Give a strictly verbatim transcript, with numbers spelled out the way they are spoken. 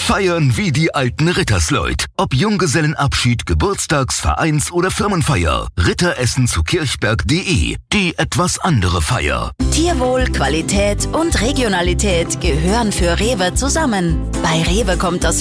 Feiern wie die alten Rittersleut. Ob Junggesellenabschied, Geburtstags-, Vereins- oder Firmenfeier. Ritteressen zu kirchberg punkt de. Die etwas andere Feier. Tierwohl, Qualität und Regionalität gehören für Rewe zusammen. Bei Rewe kommt das